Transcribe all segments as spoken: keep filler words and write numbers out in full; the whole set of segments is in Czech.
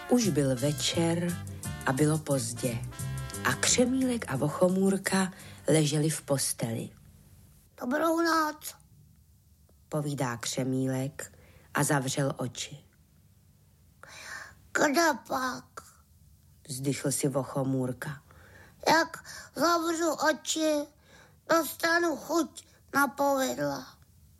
Už byl večer a bylo pozdě a Křemílek a Vochomůrka leželi v posteli. Dobrou noc, povídá Křemílek a zavřel oči. Kde pak? Vzdychl si Vochomůrka. Jak zavřu oči, dostanu chuť na povidla.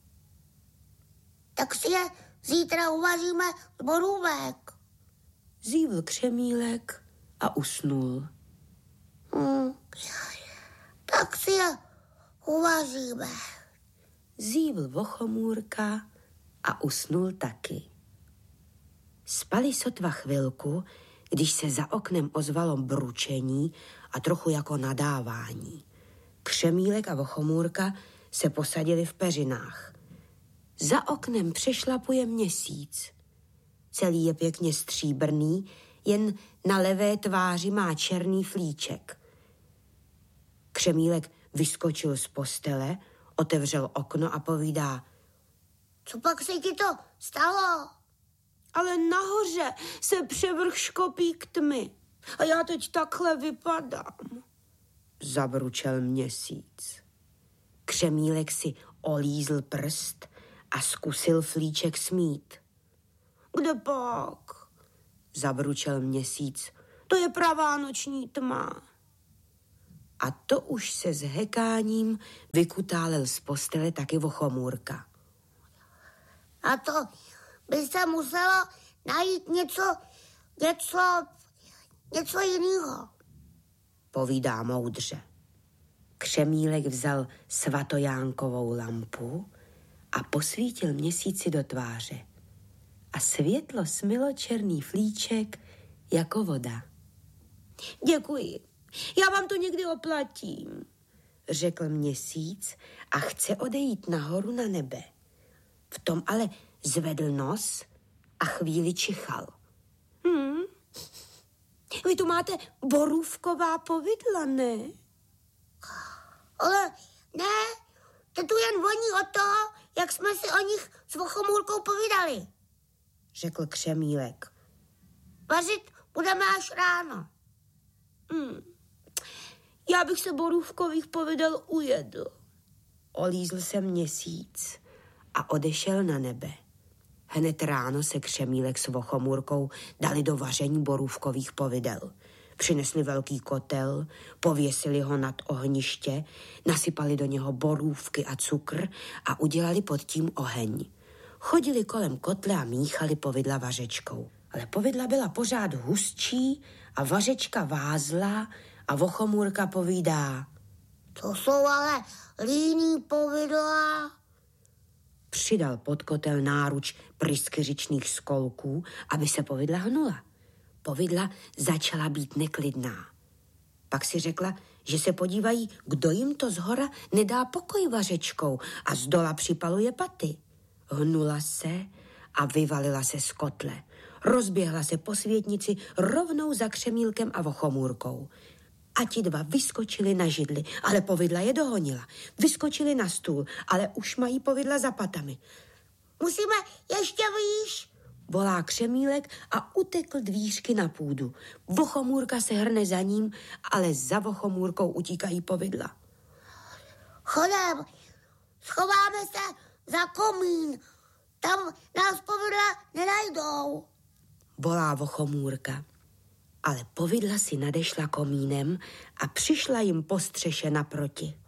Tak si je zítra uvaříme z borůvek. Zívl Křemílek a usnul. Hmm. Tak si je uvaříme. Zívl Vochomůrka a usnul taky. Spali sotva chvilku, když se za oknem ozvalo bručení a trochu jako nadávání. Křemílek a Vochomůrka se posadili v peřinách. Za oknem přešlapuje měsíc. Celý je pěkně stříbrný, jen na levé tváři má černý flíček. Křemílek vyskočil z postele, otevřel okno a povídá: Co pak se ti to stalo? Ale nahoře se převrch škopík tmy a já teď takhle vypadám, zabručel měsíc. Křemílek si olízl prst a zkusil flíček smít. Kde pak? Zabručel měsíc. To je pravá noční tma. A to už se s hekáním vykutálel z postele taky Vochomůrka. A to by se muselo najít něco, něco, něco jiného, povídá moudře. Křemílek vzal svatojánkovou lampu a posvítil měsíci do tváře. A světlo smylo černý flíček jako voda. Děkuji, já vám to někdy oplatím, řekl měsíc a chce odejít nahoru na nebe. V tom ale zvedl nos a chvíli čichal. Hmm. Vy tu máte borůvková povidla, ne? Ale ne, to tu jen voní od toho, jak jsme si o nich s Vochomůrkou povídali, řekl Křemílek. Vařit budeme až ráno. Hmm. Já bych se borůvkových povidel ujedl. Olízl se měsíc a odešel na nebe. Hned ráno se Křemílek s Vochomůrkou dali do vaření borůvkových povidel. Přinesli velký kotel, pověsili ho nad ohniště, nasypali do něho borůvky a cukr a udělali pod tím oheň. Chodili kolem kotle a míchali povidla vařečkou. Ale povidla byla pořád hustší a vařečka vázla a Vochomůrka povídá: To jsou ale líný povidla. Přidal pod kotel náruč pryskyřičných skolků, aby se povidla hnula. Povidla začala být neklidná. Pak si řekla, že se podívají, kdo jim to zhora nedá pokoj vařečkou a zdola připaluje paty. Hnula se a vyvalila se z kotle. Rozběhla se po světnici rovnou za Křemílkem a Vochomůrkou. A ti dva vyskočili na židli, ale povidla je dohonila. Vyskočili na stůl, ale už mají povidla za patami. Musíme ještě výš, volá Křemílek a utekl dvířky na půdu. Vochomůrka se hrne za ním, ale za Vochomůrkou utíkají povidla. Chodem, schováme se za komín, tam nás povidla nenajdou, volá Vochomůrka. Ale povidla si nadešla komínem a přišla jim po střeše naproti.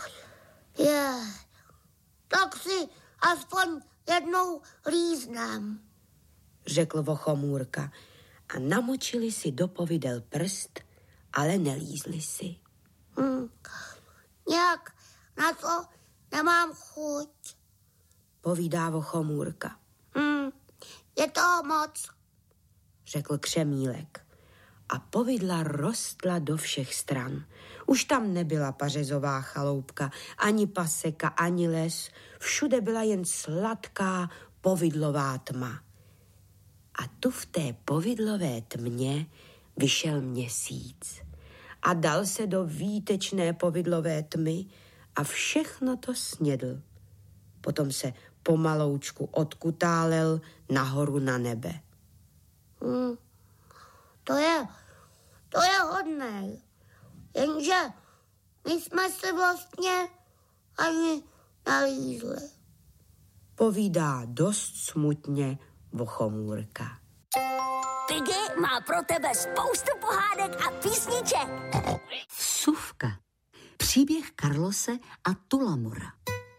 Je, tak si aspoň jednou líznem, řekl Vochomůrka a namočili si do povidel prst, ale nelízli si. Hmm. Nějak na to nemám chuť, povídá Vochomůrka. Hmm. Je to moc, řekl Křemílek. A povidla rostla do všech stran. Už tam nebyla pařezová chaloupka, ani paseka, ani les. Všude byla jen sladká povidlová tma. A tu v té povidlové tmě vyšel měsíc a dal se do výtečné povidlové tmy a všechno to snědl. Potom se pomaloučku odkutálel nahoru na nebe. Hmm. To je, to je hodnej. Jenže my jsme se vlastně ani nalízli. Povídá dost smutně Vochomůrka. Piggy má pro tebe spoustu pohádek a písniček. Vsuvka. Příběh Karlose a Tulamora.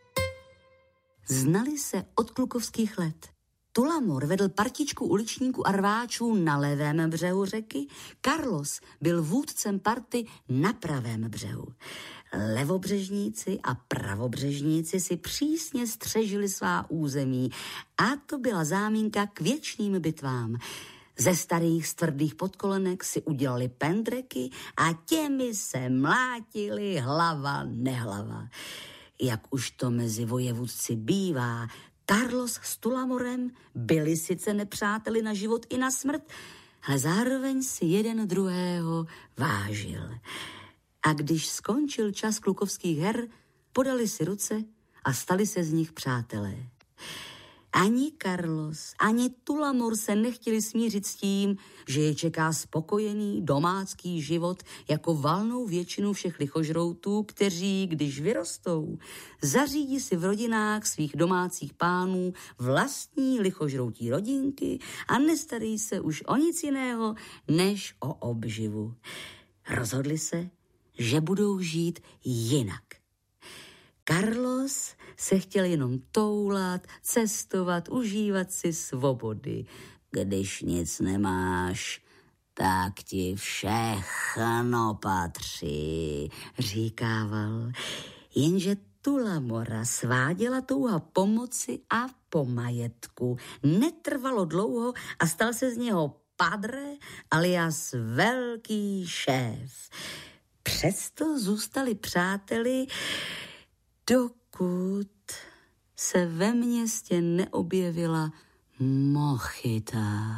Znali se od klukovských let. Tulamor vedl partičku uličníků a rváčů na levém břehu řeky, Karlos byl vůdcem party na pravém břehu. Levobřežníci a pravobřežníci si přísně střežili svá území a to byla záminka k věčným bitvám. Ze starých stvrdých podkolenek si udělali pendreky a těmi se mlátili hlava nehlava. Jak už to mezi vojevůdci bývá, Karlos s Tulamorem byli sice nepřáteli na život i na smrt, ale zároveň si jeden druhého vážil. A když skončil čas klukovských her, podali si ruce a stali se z nich přátelé. Ani Karlos, ani Tulamor se nechtěli smířit s tím, že je čeká spokojený domácký život jako valnou většinu všech lichožroutů, kteří, když vyrostou, zařídí si v rodinách svých domácích pánů vlastní lichožroutí rodinky a nestarají se už o nic jiného, než o obživu. Rozhodli se, že budou žít jinak. Karlos se chtěl jenom toulat, cestovat, užívat si svobody. Když nic nemáš, tak ti všechno patří, říkával. Jenže Tulamora sváděla touha pomoci a po majetku. Netrvalo dlouho a stal se z něho padre alias velký šéf. Přesto zůstali přáteli, dokud se ve městě neobjevila Mochita.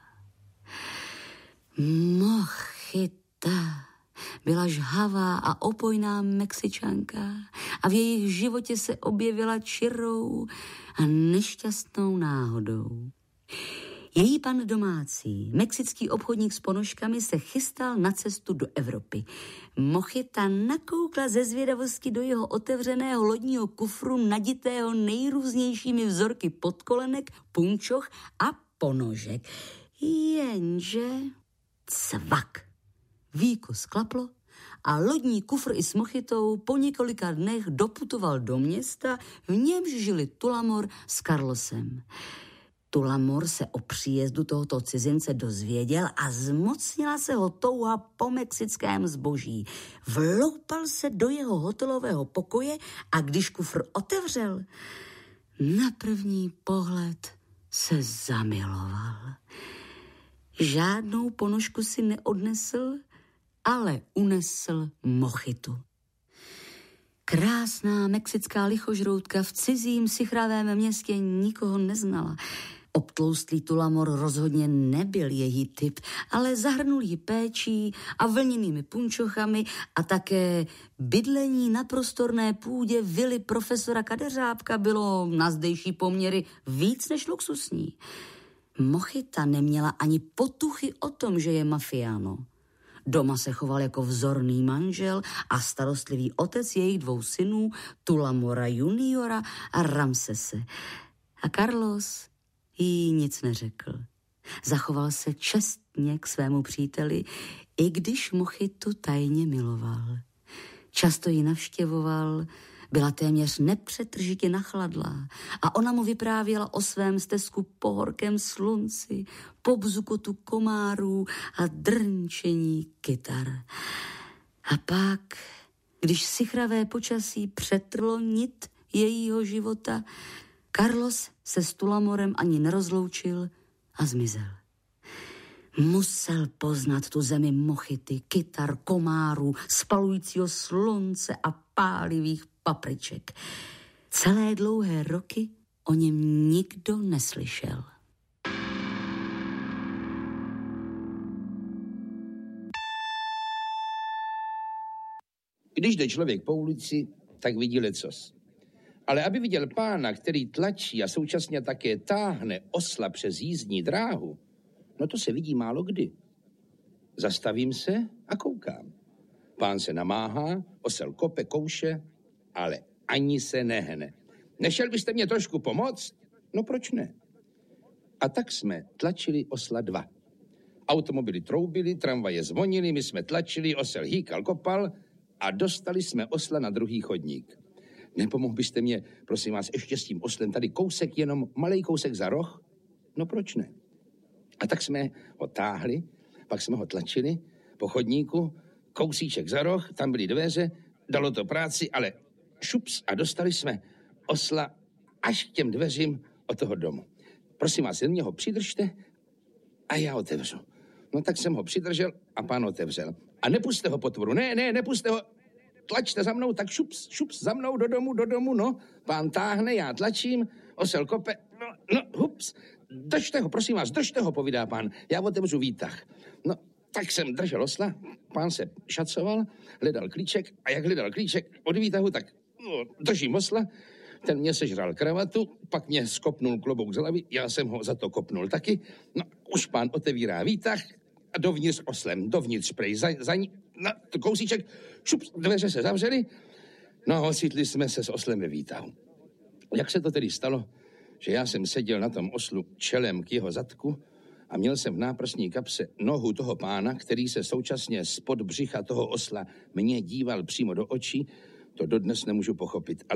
Mochita byla žhavá a opojná Mexičanka a v jejich životě se objevila čirou a nešťastnou náhodou. Její pan domácí, mexický obchodník s ponožkami, se chystal na cestu do Evropy. Mochita nakoukla ze zvědavosti do jeho otevřeného lodního kufru naditého nejrůznějšími vzorky podkolenek, punčoch a ponožek. Jenže cvak. Víko sklaplo a lodní kufr i s Mochitou po několika dnech doputoval do města, v němž žili Tulamor s Karlosem. Tulamor se o příjezdu tohoto cizince dozvěděl a zmocnila se ho touha po mexickém zboží. Vloupal se do jeho hotelového pokoje a když kufr otevřel, na první pohled se zamiloval. Žádnou ponožku si neodnesl, ale unesl Mochitu. Krásná mexická lichožroutka v cizím sichravém městě nikoho neznala. Obtloustlý Tulamor rozhodně nebyl její typ, ale zahrnul ji péčí a vlněnými punčochami a také bydlení na prostorné půdě vily profesora Kadeřábka bylo na zdejší poměry víc než luxusní. Mochita neměla ani potuchy o tom, že je mafiáno. Doma se choval jako vzorný manžel a starostlivý otec jejich dvou synů, Tulamora juniora a Ramsese. A Carlos jí nic neřekl. Zachoval se čestně k svému příteli, i když Mochitu tajně miloval. Často ji navštěvoval, byla téměř nepřetržitě nachladlá a ona mu vyprávěla o svém stezku po horkém slunci, po bzukotu komárů a drnčení kytar. A pak, když sichravé počasí přetrlo nit jejího života, Carlos se s Tulamorem ani nerozloučil a zmizel. Musel poznat tu zemi Mochity, kytar, komárů, spalujícího slunce a pálivých papriček. Celé dlouhé roky o něm nikdo neslyšel. Když jde člověk po ulici, tak vidí lecos. Ale aby viděl pána, který tlačí a současně také táhne osla přes jízdní dráhu, no to se vidí málo kdy. Zastavím se a koukám. Pán se namáhá, osel kope, kouše, ale ani se nehne. Nešel byste mě trošku pomoct? No proč ne? A tak jsme tlačili osla dva. Automobily troubily, tramvaje zvonily, my jsme tlačili, osel hýkal, kopal a dostali jsme osla na druhý chodník. Nepomohl byste mě, prosím vás, ještě s tím oslem tady kousek, jenom malej kousek za roh? No proč ne? A tak jsme ho táhli, pak jsme ho tlačili po chodníku, kousíček za roh, tam byly dveře, dalo to práci, ale šups a dostali jsme osla až k těm dveřím od toho domu. Prosím vás, jen mě ho přidržte a já otevřu. No tak jsem ho přidržel a pán otevřel. A nepuste ho potvoru, ne, ne, nepuste ho, tlačte za mnou, tak šups, šups, za mnou do domu, do domu, no. Pán táhne, já tlačím, osel kope, no, no, hups, držte ho, prosím vás, držte ho, povídá pán, já otevřu výtah. No, tak jsem držel osla, pán se šacoval, hledal klíček a jak hledal klíček od výtahu, tak no, držím osla, ten mě sežral kravatu, pak mě skopnul klobouk z hlavy, já jsem ho za to kopnul taky, no, už pán otevírá výtah a dovnitř oslem, dovnitř prej, za, za ní, no, to kousíček, šup, dveře se zavřely, no, ocitli jsme se s oslem ve výtahu. Jak se to tedy stalo, že já jsem seděl na tom oslu čelem k jeho zadku a měl jsem v náprsní kapse nohu toho pána, který se současně spod břicha toho osla mě díval přímo do očí, to dodnes nemůžu pochopit. Ale